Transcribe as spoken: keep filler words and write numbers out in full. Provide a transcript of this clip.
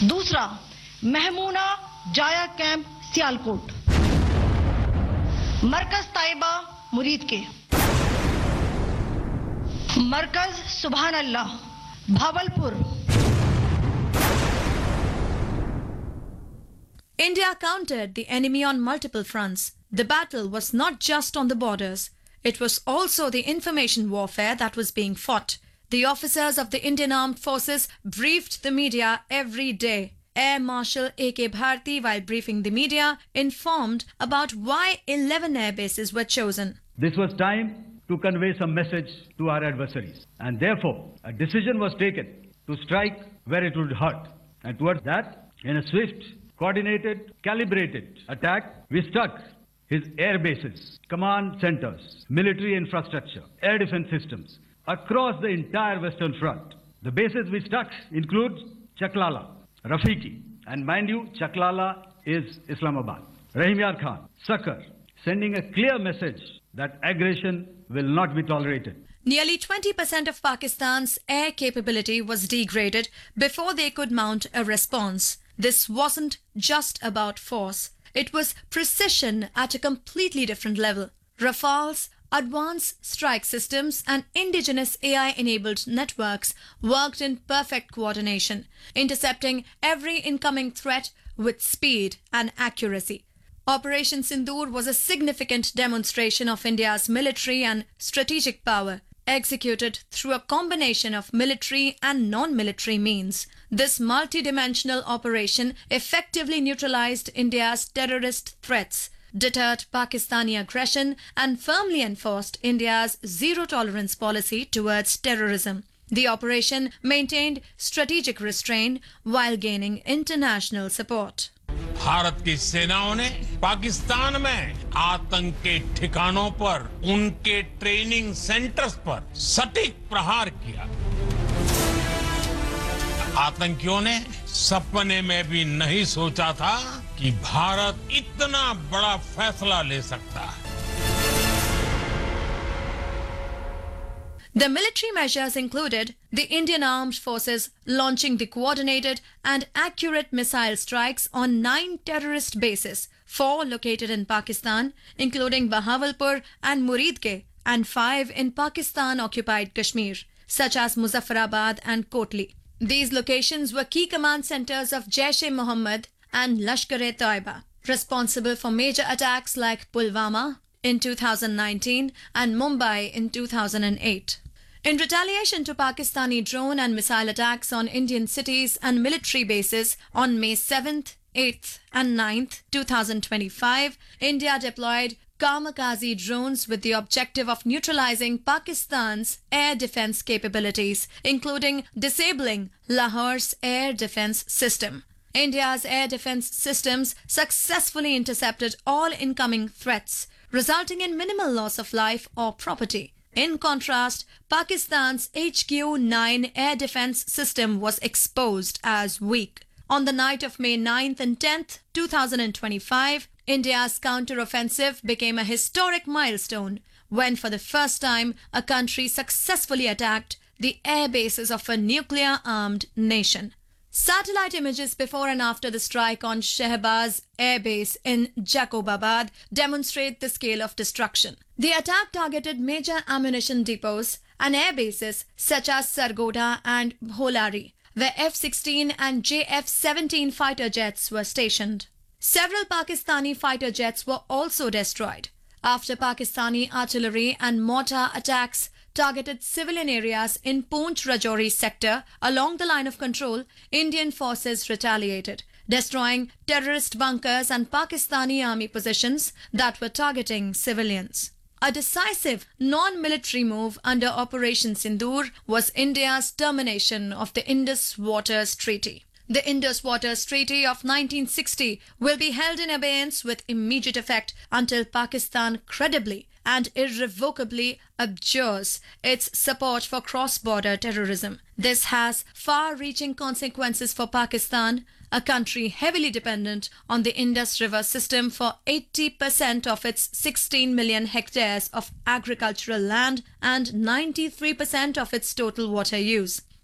दूसरा, महमूना जाया कैंप सियालकोट, मरकज ताइबा मुरीद के, मरकज सुभान अल्लाह Bahawalpur. India countered the enemy on multiple fronts. The battle was not just on the borders. It was also the information warfare that was being fought. The officers of the Indian Armed Forces briefed the media every day. Air Marshal A K Bharti, while briefing the media, informed about why eleven air bases were chosen. This was time to convey some message to our adversaries. And therefore, a decision was taken to strike where it would hurt. And towards that, in a swift, coordinated, calibrated attack, we struck his air bases, command centers, military infrastructure, air defense systems across the entire Western Front. The bases we struck include Chaklala, Rafiki, and mind you, Chaklala is Islamabad, Rahim Yar Khan, Sakar, sending a clear message that aggression will not be tolerated. Nearly twenty percent of Pakistan's air capability was degraded before they could mount a response. This wasn't just about force. It was precision at a completely different level. Rafales, advanced strike systems and indigenous A I-enabled networks worked in perfect coordination, intercepting every incoming threat with speed and accuracy. Operation Sindoor was a significant demonstration of India's military and strategic power, executed through a combination of military and non-military means. This multi-dimensional operation effectively neutralized India's terrorist threats, deterred Pakistani aggression, and firmly enforced India's zero-tolerance policy towards terrorism. The operation maintained strategic restraint while gaining international support. Bharat की सेनाओं ने पाकिस्तान में आतंक के ठिकानों पर, उनके training centres पर सटीक प्रहार किया. आतंकियों ने सपने में भी नहीं सोचा था कि भारत इतना बड़ा फैसला ले सकता है. The military measures included the Indian Armed Forces launching the coordinated and accurate missile strikes on nine terrorist bases, four located in Pakistan, including Bahawalpur and Muridke, and five in Pakistan-occupied Kashmir, such as Muzaffarabad and Kotli. These locations were key command centers of Jaish-e-Mohammed and Lashkar-e-Taiba, responsible for major attacks like Pulwama in two thousand nineteen and Mumbai in two thousand eight. In retaliation to Pakistani drone and missile attacks on Indian cities and military bases on May seventh, eighth and ninth, two thousand twenty-five, India deployed kamikaze drones with the objective of neutralizing Pakistan's air defense capabilities, including disabling Lahore's air defense system. India's air defense systems successfully intercepted all incoming threats, resulting in minimal loss of life or property. In contrast, Pakistan's H Q nine air defense system was exposed as weak. On the night of May ninth and tenth, two thousand twenty-five, India's counter-offensive became a historic milestone when for the first time a country successfully attacked the air bases of a nuclear-armed nation. Satellite images before and after the strike on Shehbaz Air Base in Jacobabad demonstrate the scale of destruction. The attack targeted major ammunition depots and air bases such as Sargodha and Bholari, where F sixteen and J F seventeen fighter jets were stationed. Several Pakistani fighter jets were also destroyed. After Pakistani artillery and mortar attacks targeted civilian areas in Poonch Rajouri sector along the line of control, Indian forces retaliated, destroying terrorist bunkers and Pakistani army positions that were targeting civilians. A decisive non-military move under Operation Sindoor was India's termination of the Indus Waters Treaty. The Indus Waters Treaty of nineteen sixty will be held in abeyance with immediate effect until Pakistan credibly and irrevocably abjures its support for cross-border terrorism. This has far-reaching consequences for Pakistan, a country heavily dependent on the Indus River system for eighty percent of its sixteen million hectares of agricultural land and ninety-three percent of its total water use.